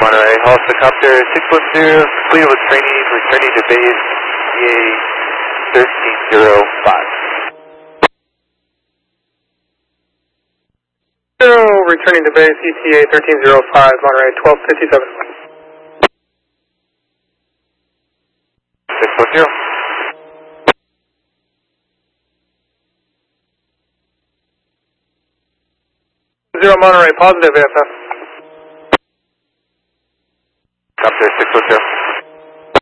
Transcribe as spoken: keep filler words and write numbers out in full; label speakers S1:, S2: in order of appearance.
S1: Monterey, helicopter six one zero, completed with training, returning to base E A thirteen zero five.
S2: Zero, returning to base E T A thirteen zero five, Monterey twelve fifty-seven.
S1: six one zero.
S2: Zero Monterey, positive A F F.
S1: Copter six one zero.